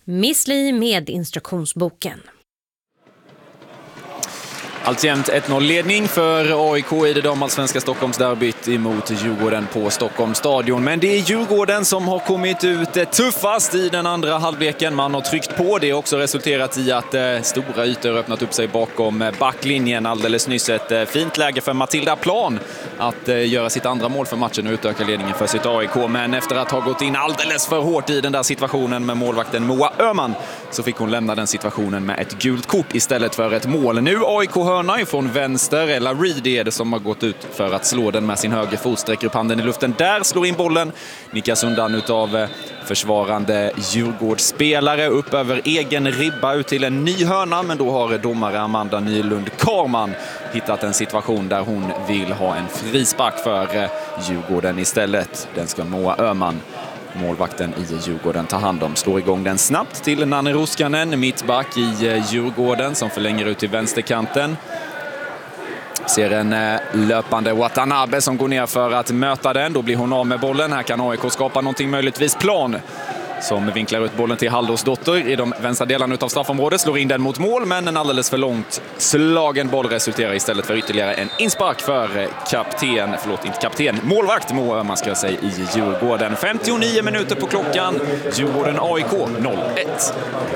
Miss Li med instruktionsboken. Alltjämt 1-0-ledning för AIK i det damallsvenska Stockholmsderbyt emot Djurgården på Stockholms stadion. Men det är Djurgården som har kommit ut tuffast i den andra halvleken. Man har tryckt på. Det har också resulterat i att stora ytor öppnat upp sig bakom backlinjen. Alldeles nyss ett fint läge för Matilda Plan att göra sitt andra mål för matchen och utöka ledningen för sitt AIK. Men efter att ha gått in alldeles för hårt i den där situationen med målvakten Moa Öhman så fick hon lämna den situationen med ett gult kort istället för ett mål. Nu AIK hörna ifrån vänster. Ella Reed är det som har gått ut för att slå den med sin höger fot. Sträcker upp handen i luften. Där slår in bollen. Nickas undan utav försvarande Djurgårdsspelare upp över egen ribba ut till en ny hörna. Men då har domare Amanda Nylund-Karman hittat en situation där hon vill ha en frispark för Djurgården istället. Den ska Moa Öhman, målvakten i Djurgården, ta hand om. Slår igång den snabbt till Nanne Roskanen, mittback i Djurgården, som förlänger ut till vänsterkanten. Ser en löpande Watanabe som går ner för att möta den. Då blir hon av med bollen. Här kan AIK skapa någonting, möjligtvis Plan, som vinklar ut bollen till Halldórsdottir i de vänstra delarna av straffområdet. Slår in den mot mål, men en alldeles för långt slagen boll resulterar istället för ytterligare en inspark för målvakt Moa Öhman ska jag säga i Djurgården. 59 minuter på klockan. Djurgården AIK 0-1.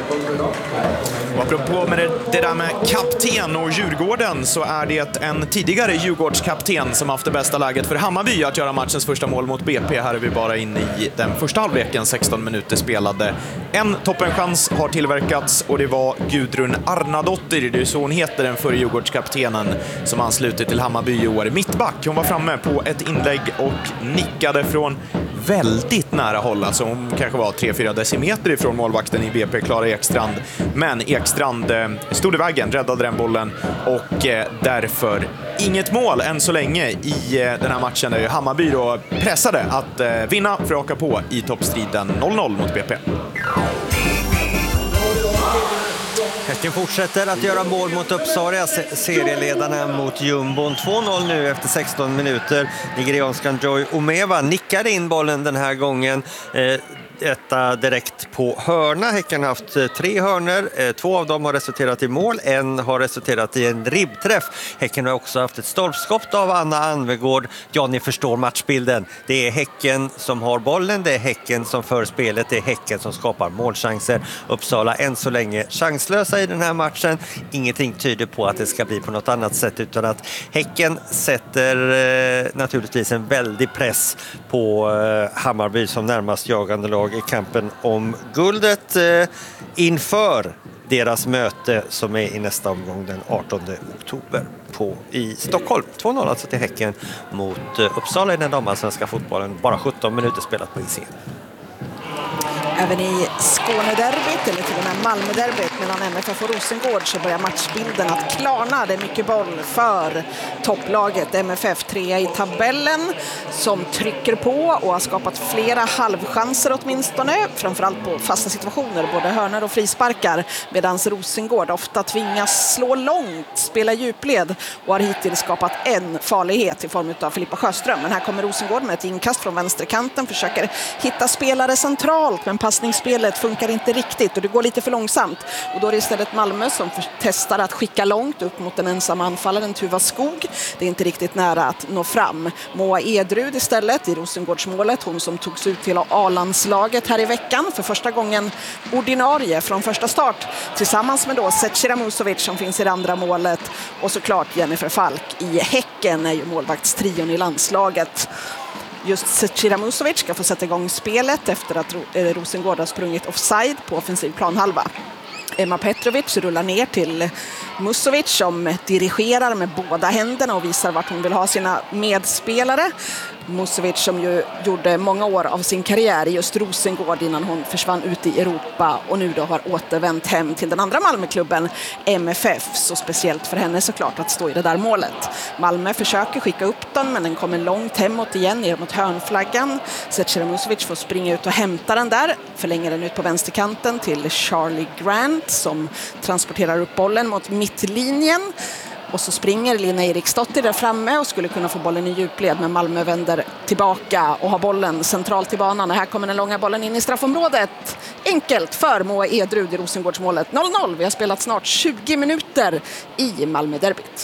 Och apropå med det där med kapten och Djurgården, så är det en tidigare Djurgårdskapten som haft det bästa läget för Hammarby att göra matchens första mål mot BP. Här är vi bara inne i den första halvleken, 16 minuter spelade. En toppenchans har tillverkats och det var Gudrun Arnadottir, det är så hon heter, den förre Djurgårdskaptenen som ansluter till Hammarby i år. Mittback, hon var framme på ett inlägg och nickade från väldigt nära håll. Alltså hon kanske var 3-4 decimeter ifrån målvakten i BP, Klara Ekstrand. Men Ekstrand stod i vägen, räddade den bollen och därför inget mål än så länge i den här matchen där Hammarby då pressade att vinna för att åka på i toppstriden 0-0 mot BP. Häcken fortsätter att göra mål mot Uppsala, serieledarna mot Jumbon. 2-0 nu efter 16 minuter. Nigerianskan Joy Omeva nickade in bollen den här gången. Detta direkt på hörna. Häcken har haft 3 hörnor. 2 av dem har resulterat i mål. En har resulterat i en ribbträff. Häcken har också haft ett stolpskott av Anna Anvegård. Ja, ni förstår matchbilden. Det är Häcken som har bollen. Det är Häcken som för spelet. Det är Häcken som skapar målchanser. Uppsala än så länge chanslösa i den här matchen. Ingenting tyder på att det ska bli på något annat sätt, utan att Häcken sätter naturligtvis en väldig press på Hammarby som närmast jagande lag i kampen om guldet inför deras möte som är i nästa omgång den 18 oktober i Stockholm. 2-0 alltså till Häcken mot Uppsala i den damallsvenska fotbollen. Bara 17 minuter spelat på isen. Även i Skånederbyt, eller till och med Malmöderbyt mellan MFF och Rosengård, så börjar matchbilden att klarna. Det är mycket boll för topplaget MFF, 3 i tabellen, som trycker på och har skapat flera halvchanser åtminstone, framförallt på fasta situationer, både hörnor och frisparkar, medan Rosengård ofta tvingas slå långt, spela djupled och har hittills skapat en farlighet i form av Filippa Sjöström. Men här kommer Rosengård med ett inkast från vänsterkanten, försöker hitta spelare centralt, men passningsspelet funkar inte riktigt och det går lite för långsamt. Och då är det istället Malmö som testar att skicka långt upp mot den ensamma anfallaren Tuva Skog. Det är inte riktigt nära att nå fram. Moa Edrud istället i Rosengårdsmålet, hon som togs ut till A-landslaget här i veckan för första gången ordinarie från första start, tillsammans med då Zecira Musovic som finns i det andra målet, och såklart Jennifer Falk i Häcken är ju målvaktstrion i landslaget. Just Zecira Musovic ska få sätta igång spelet efter att Rosengård har sprungit offside på offensiv planhalva. Emma Petrovic rullar ner till Musovic som dirigerar med båda händerna och visar vart hon vill ha sina medspelare. Musovic som ju gjorde många år av sin karriär i just Rosengård innan hon försvann ut i Europa och nu då har återvänt hem till den andra Malmöklubben MFF. Så speciellt för henne såklart att stå i det där målet. Malmö försöker skicka upp den, men den kommer långt hemåt igen ner mot hörnflaggan. Zecira Musovic får springa ut och hämta den där. Förlänger den ut på vänsterkanten till Charlie Grant som transporterar upp bollen mot mittlinjen. Och så springer Lina Eriksdotter där framme och skulle kunna få bollen i djupled, men Malmö vänder tillbaka och har bollen centralt i banan. Och här kommer den långa bollen in i straffområdet. Enkelt för Moa Edrud i Rosengårdsmålet. 0-0. Vi har spelat snart 20 minuter i Malmö-derbyt.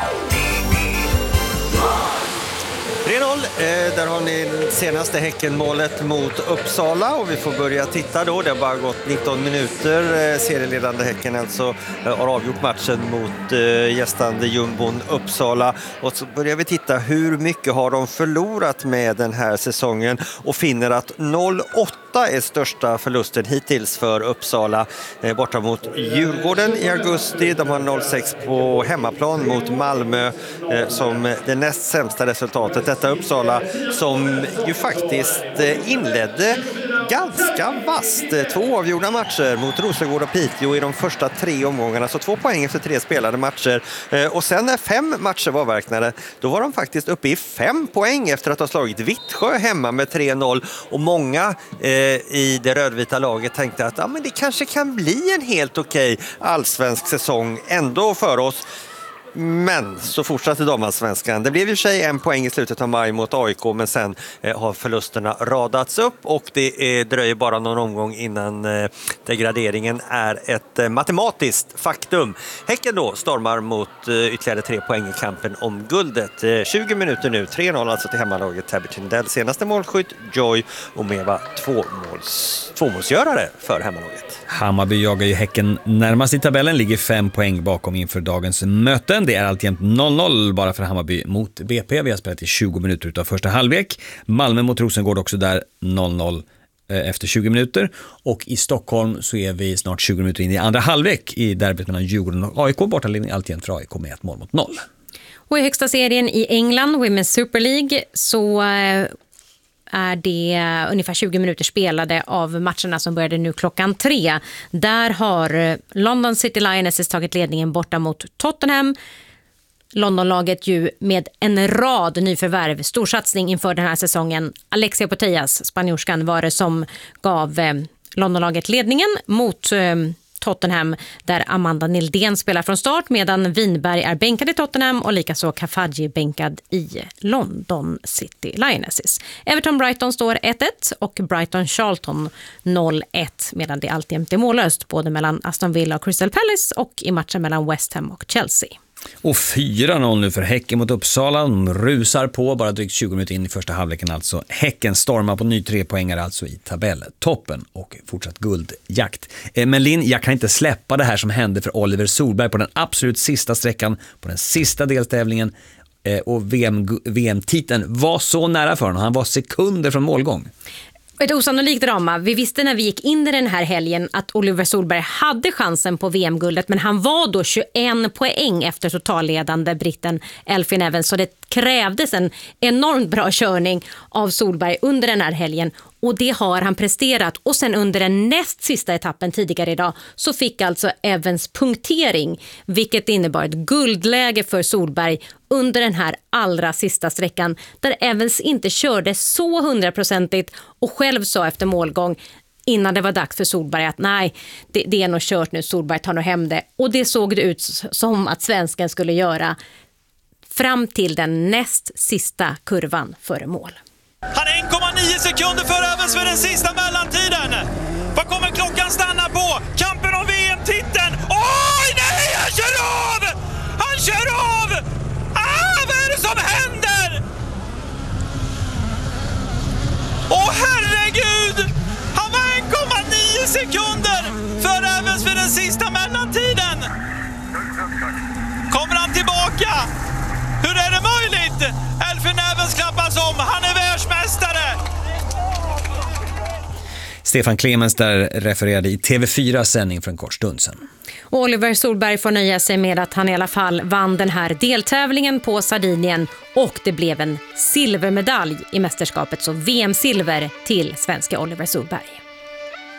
3-0, där har ni senaste Häckenmålet mot Uppsala och vi får börja titta då. Det har bara gått 19 minuter. Serieledande Häcken alltså har avgjort matchen mot gästande jumbon Uppsala. Och så börjar vi titta hur mycket har de förlorat med den här säsongen och finner att 0-8 är största förlusten hittills för Uppsala. Borta mot Djurgården i augusti. De har 0-6 på hemmaplan mot Malmö som det näst sämsta resultatet. Detta Uppsala som ju faktiskt inledde ganska vasst. 2 avgjorda matcher mot Rosengård och Piteå i de första 3 omgångarna. Så 2 poäng efter 3 spelade matcher. Och sen när 5 matcher var avverkade, då var de faktiskt uppe i 5 poäng efter att ha slagit Vittsjö hemma med 3-0. Och många i det rödvita laget tänkte att men det kanske kan bli en helt okej allsvensk säsong ändå för oss. Men så fortsatte damallsvenskan. Det blev ju sig 1 poäng i slutet av maj mot AIK, men sen har förlusterna radats upp och det dröjer bara någon omgång innan degraderingen är ett matematiskt faktum. Häcken då stormar mot ytterligare 3 poäng i kampen om guldet. 20 minuter nu, 3-0 alltså till hemmalaget Täby Tindell. Senaste målskytt Joy och Meva tvåmålsgörare för hemmalaget. Hammarby jagar ju Häcken närmast i tabellen, ligger 5 poäng bakom inför dagens möten. Det är alltjämt 0-0 bara för Hammarby mot BP. Vi har spelat i 20 minuter utav första halvlek. Malmö mot Rosengård också där 0-0 efter 20 minuter. Och i Stockholm så är vi snart 20 minuter in i andra halvlek i derbyt mellan Djurgården och AIK. Bortaledning alltjämt för AIK med 1-0. Och i högsta serien i England, Women's Super League, så är det ungefär 20 minuter spelade av matcherna som började nu klockan 3. Där har London City Lionesses tagit ledningen borta mot Tottenham. Londonlaget ju med en rad nyförvärv, storsatsning inför den här säsongen. Alexia Putellas, spanjorskan, var det som gav Londonlaget ledningen mot Tottenham, där Amanda Nildén spelar från start medan Winberg är bänkad i Tottenham och likaså Kafaji bänkad i London City Lionesses. Everton-Brighton står 1-1 och Brighton-Charlton 0-1 medan det alltjämt är mållöst både mellan Aston Villa och Crystal Palace och i matchen mellan West Ham och Chelsea. Och 4-0 nu för Häcken mot Uppsala. De rusar på bara drygt 20 minuter in i första halvleken alltså. Häcken stormar på ny 3-poängare alltså i tabelltoppen och fortsatt guldjakt. Men Linn, jag kan inte släppa det här som hände för Oliver Solberg på den absolut sista sträckan, på den sista deltävlingen. Och VM-titeln var så nära för honom. Han var sekunder från målgång. Ett osannolikt drama. Vi visste när vi gick in i den här helgen att Oliver Solberg hade chansen på VM-guldet, men han var då 21 poäng efter totalledande britten Elfyn Evans, så det krävdes en enormt bra körning av Solberg under den här helgen. Och det har han presterat. Och sen under den näst sista etappen tidigare idag så fick alltså Evans punktering, vilket innebar ett guldläge för Solberg under den här allra sista sträckan, där Evans inte körde så 100% och själv sa efter målgång innan det var dags för Solberg att nej, det är nog kört nu, Solberg tar nog hem det. Och det såg det ut som att svensken skulle göra fram till den näst sista kurvan före mål. Han är 1,9 sekunder för Evans för den sista mellantiden. Vad kommer klockan stanna på? Kampen om VM-titeln. Oj, nej, han kör av! Han kör av! Vad är det som händer? Åh, herregud! Han var 1,9 sekunder för Evans för den sista mellantiden. Kommer han tillbaka? Hur är det möjligt? Elfyn Evans klappas om. Han är världsmästare. Stefan Clemens där refererade i TV4 sändning för en kort stund sedan. Och Oliver Solberg får nöja sig med att han i alla fall vann den här deltävlingen på Sardinien och det blev en silvermedalj i mästerskapet, så VM-silver till svenska Oliver Solberg.